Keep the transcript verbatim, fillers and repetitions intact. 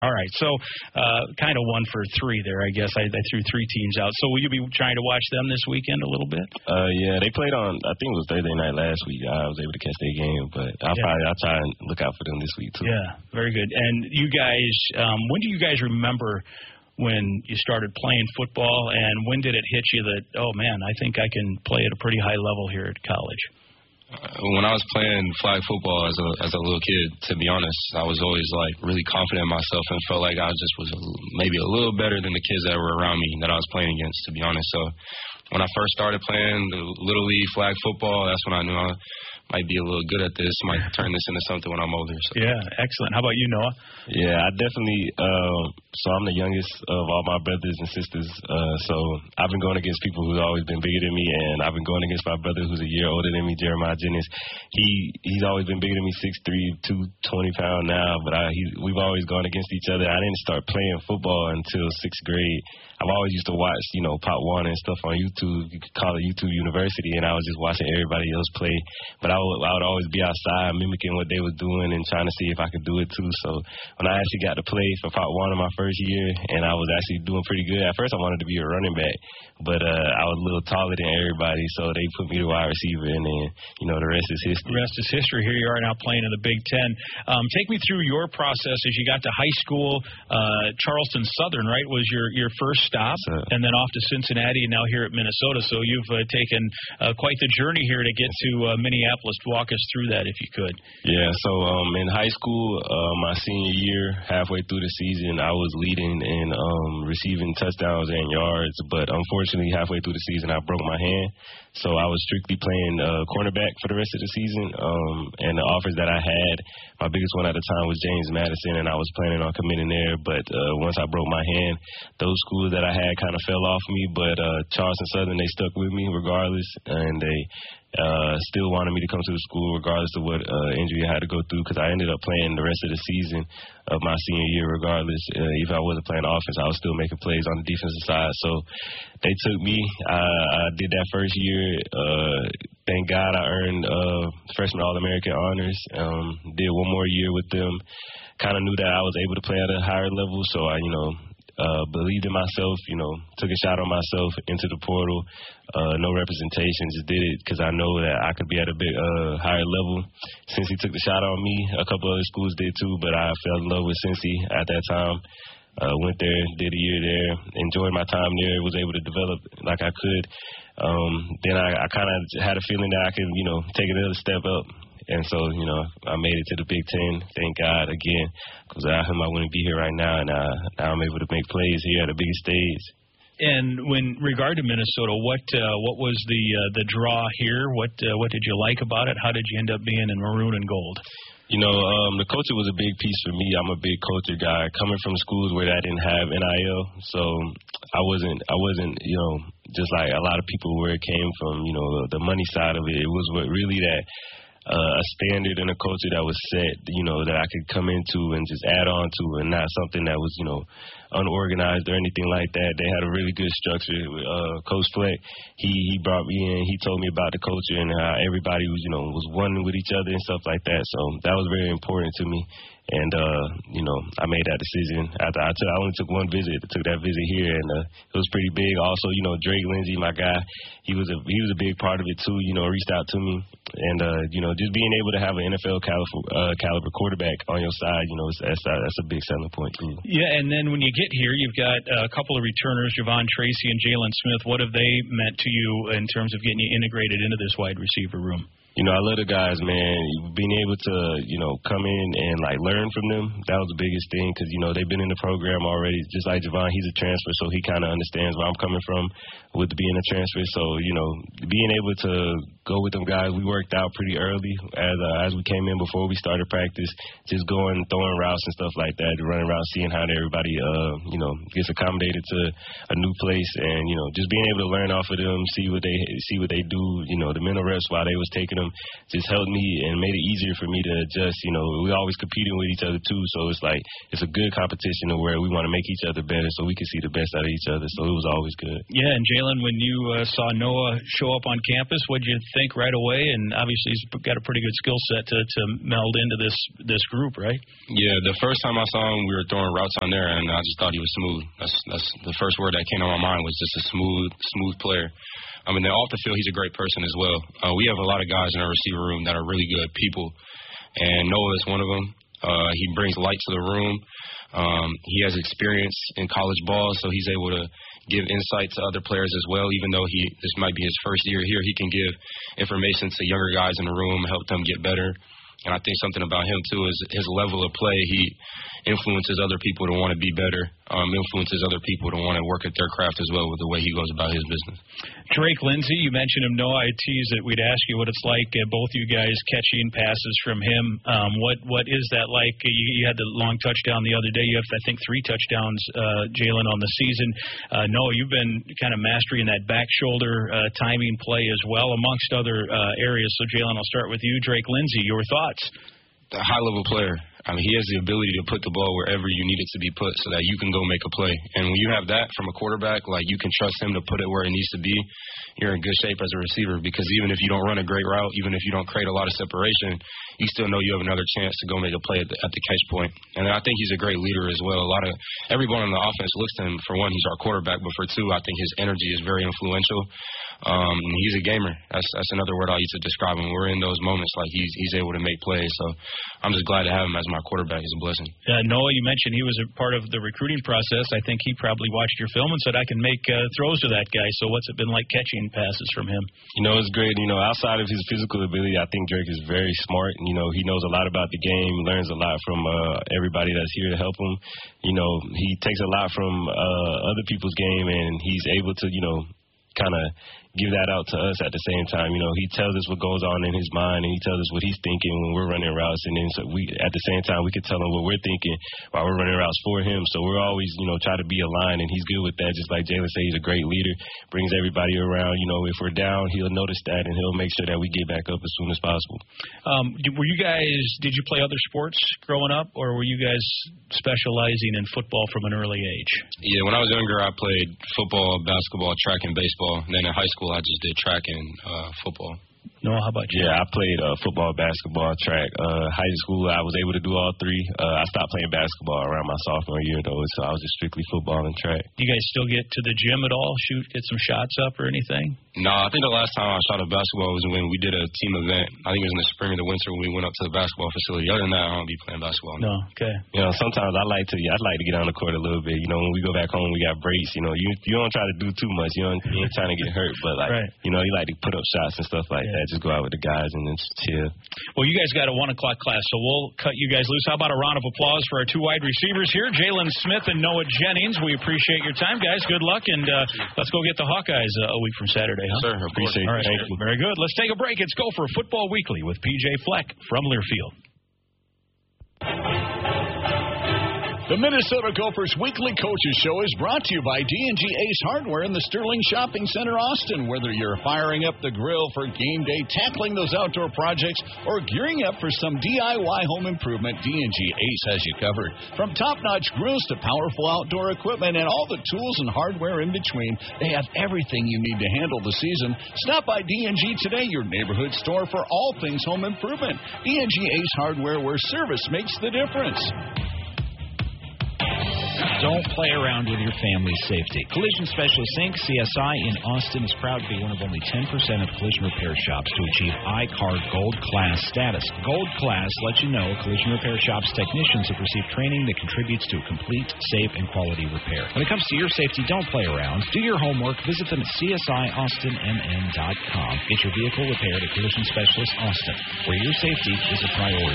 All right, so uh, kind of one for three there, I guess. I, I threw three teams out. So will you be trying to watch them this weekend a little bit? Uh, yeah, they played on, I think it was Thursday night last week. I was able to catch their game, but I'll yeah. probably I'll try and look out for them this week too. Yeah, very good. And you guys, um, when do you guys remember when you started playing football, and when did it hit you that, oh, man, I think I can play at a pretty high level here at college? When I was playing flag football as a as a little kid, to be honest, I was always like really confident in myself and felt like I just was a, maybe a little better than the kids that were around me that I was playing against, to be honest. So when I first started playing the Little League flag football, that's when I knew I might be a little good at this, might turn this into something when I'm older. So. Yeah, excellent. How about you, Noah? Yeah, I definitely, uh, so I'm the youngest of all my brothers and sisters, uh, so I've been going against people who've always been bigger than me, and I've been going against my brother who's a year older than me, Jeremiah Jennings. He He's always been bigger than me, six three, two twenty pound now, but I, he, we've always gone against each other. I didn't start playing football until sixth grade. I've always used to watch, you know, Pop Warner and stuff on YouTube. You could call it YouTube University, and I was just watching everybody else play. But I would, I would always be outside mimicking what they were doing and trying to see if I could do it too. So when I actually got to play for Pop Warner my first year, and I was actually doing pretty good. At first I wanted to be a running back, but uh, I was a little taller than everybody, so they put me to wide receiver, and then, you know, the rest is history. The rest is history. Here you are now playing in the Big Ten. Um, take me through your process as you got to high school. Uh, Charleston Southern, right, was your, your first stop, so, and then off to Cincinnati, and now here at Minnesota. So you've uh, taken uh, quite the journey here to get to uh, Minneapolis. Walk us through that if you could. Yeah, so um, in high school, uh, my senior year, halfway through the season, I was leading in um, receiving touchdowns and yards, but unfortunately, halfway through the season, I broke my hand. So I was strictly playing uh, cornerback for the rest of the season, um, and the offers that I had, my biggest one at the time was James Madison, and I was planning on committing there, but uh, once I broke my hand, those schools that I had kind of fell off me, but uh, Charleston Southern, they stuck with me regardless, and they uh, still wanted me to come to the school regardless of what uh, injury I had to go through, because I ended up playing the rest of the season of my senior year regardless. Uh, even if I wasn't playing offense, I was still making plays on the defensive side. So they took me. I, I did that first year. Uh, thank God I earned uh, freshman All-American honors. Um, did one more year with them. Kind of knew that I was able to play at a higher level, so I, you know, Uh, believed in myself, you know, took a shot on myself into the portal. Uh, no representation, just did it because I know that I could be at a bit uh, higher level. Cincy took the shot on me. A couple other schools did too, but I fell in love with Cincy at that time. Uh, went there, did a year there, enjoyed my time there, was able to develop like I could. Um, then I, I kind of had a feeling that I could, you know, take another step up. And so, you know, I made it to the Big Ten. Thank God again, because without him, I wouldn't be here right now. And uh, now I'm able to make plays here at the biggest stage. And when regard to Minnesota, what uh, what was the uh, the draw here? What uh, what did you like about it? How did you end up being in maroon and gold? You know, um, the culture was a big piece for me. I'm a big culture guy, coming from schools where I didn't have N I L, so I wasn't, I wasn't, you know, just like a lot of people where it came from. You know, the, the money side of it. It was what really that. Uh, a standard and a culture that was set, you know, that I could come into and just add on to, and not something that was, you know, unorganized or anything like that. They had a really good structure. Uh, Coach Fleck, he he brought me in. He told me about the culture and how everybody was, you know, was one with each other and stuff like that. So that was very important to me. And, uh, you know, I made that decision after I took, I only took one visit, took that visit here, and uh, it was pretty big. Also, you know, Drake Lindsey, my guy, he was a he was a big part of it too, you know, reached out to me. And, uh, you know, just being able to have an N F L caliber, uh, caliber quarterback on your side, you know, that's, that's a big selling point too. Yeah, and then when you get here, you've got a couple of returners, Javon Tracy and Jalen Smith. What have they meant to you in terms of getting you integrated into this wide receiver room? You know, I love the guys, man. Being able to, you know, come in and, like, learn from them, that was the biggest thing because, you know, they've been in the program already. Just like Javon, he's a transfer, so he kind of understands where I'm coming from with being a transfer. So, you know, being able to go with them guys, we worked out pretty early as uh, as we came in before we started practice, just going, throwing routes and stuff like that, running around, seeing how everybody, uh, you know, gets accommodated to a new place and, you know, just being able to learn off of them, see what they see what they do, you know, the mental reps while they was taking him just helped me and made it easier for me to adjust. You know, we always competing with each other too, so it's like it's a good competition where we want to make each other better so we can see the best out of each other. So it was always good. Yeah, and Jalen, when you uh, saw Noah show up on campus, what did you think right away? And obviously he's got a pretty good skill set to, to meld into this this group, right? Yeah, the first time I saw him, we were throwing routes on there, and I just thought he was smooth. That's that's the first word that came to my mind was just a smooth, smooth player. I mean, then off the field, he's a great person as well. Uh, we have a lot of guys in our receiver room that are really good people, and Noah is one of them. Uh, he brings light to the room. Um, he has experience in college ball, so he's able to give insight to other players as well. Even though he this might be his first year here, he can give information to younger guys in the room, help them get better. And I think something about him, too, is his level of play. He influences other people to want to be better, um, influences other people to want to work at their craft as well with the way he goes about his business. Drake Lindsay, you mentioned him. Noah, I teased that we'd ask you what it's like, uh, both you guys catching passes from him. Um, what What is that like? You, you had the long touchdown the other day. You have, I think, three touchdowns, uh, Jalen, on the season. Uh, Noah, you've been kind of mastering that back shoulder uh, timing play as well, amongst other uh, areas. So, Jalen, I'll start with you. Drake Lindsay, your thoughts? A high-level player. I mean, he has the ability to put the ball wherever you need it to be put so that you can go make a play. And when you have that from a quarterback, like you can trust him to put it where it needs to be, you're in good shape as a receiver because even if you don't run a great route, even if you don't create a lot of separation, you still know you have another chance to go make a play at the, at the catch point. And I think he's a great leader as well. A lot of everyone on the offense looks to him. For one, he's our quarterback, but for two, I think his energy is very influential. Um, he's a gamer. That's that's another word I use to describe him. We're in those moments like he's he's able to make plays. So I'm just glad to have him as my quarterback. It's a blessing. Uh, Noah, you mentioned he was a part of the recruiting process. I think he probably watched your film and said, I can make uh, throws to that guy. So what's it been like catching passes from him? You know, it's great. You know, outside of his physical ability, I think Drake is very smart. You know, he knows a lot about the game, learns a lot from uh, everybody that's here to help him. You know, he takes a lot from uh, other people's game, and he's able to, you know, kind of give that out to us at the same time. You know, he tells us what goes on in his mind, and he tells us what he's thinking when we're running routes. And then so we, at the same time, we can tell him what we're thinking while we're running routes for him. So we're always, you know, try to be aligned, and he's good with that. Just like Jalen said, he's a great leader, brings everybody around. You know, if we're down, he'll notice that, and he'll make sure that we get back up as soon as possible. Um, were you guys, did you play other sports growing up, or were you guys specializing in football from an early age? Yeah, when I was younger, I played football, basketball, track, and baseball. And then in high school, I just did track and uh, football. Noah, how about you? Yeah, I played uh, football, basketball, track. Uh, high school, I was able to do all three. Uh, I stopped playing basketball around my sophomore year, though, so I was just strictly football and track. Do you guys still get to the gym at all, shoot, get some shots up or anything? No, I think the last time I shot a basketball was when we did a team event. I think it was in the spring or the winter when we went up to the basketball facility. Other than that, I don't be playing basketball. No, okay. You know, sometimes I like to I'd like to get on the court a little bit. You know, when we go back home, we got breaks. You know, you you don't try to do too much. You, don't, you ain't trying to get hurt, but, like, right. you know, you like to put up shots and stuff like yeah. that. Just go out with the guys and then just chill. Well, you guys got a one o'clock class, so we'll cut you guys loose. How about a round of applause for our two wide receivers here, Jalen Smith and Noah Jennings. We appreciate your time, guys. Good luck, and uh, let's go get the Hawkeyes uh, a week from Saturday, huh? Sir, appreciate All right, Thank you. Very good. Let's take a break. It's Gopher Football Weekly with P J Fleck from Learfield. The Minnesota Gophers Weekly Coaches Show is brought to you by D and G Ace Hardware in the Sterling Shopping Center, Austin. Whether you're firing up the grill for game day, tackling those outdoor projects, or gearing up for some D I Y home improvement, D and G Ace has you covered. From top-notch grills to powerful outdoor equipment and all the tools and hardware in between, they have everything you need to handle the season. Stop by D and G today, your neighborhood store for all things home improvement. D and G Ace Hardware, where service makes the difference. Don't play around with your family's safety. Collision Specialist Incorporated, C S I in Austin, is proud to be one of only ten percent of collision repair shops to achieve I C A R D Gold Class status. Gold Class lets you know collision repair shops technicians have received training that contributes to a complete, safe, and quality repair. When it comes to your safety, don't play around. Do your homework. Visit them at C S I Austin M N dot com. Get your vehicle repaired at Collision Specialist Austin, where your safety is a priority.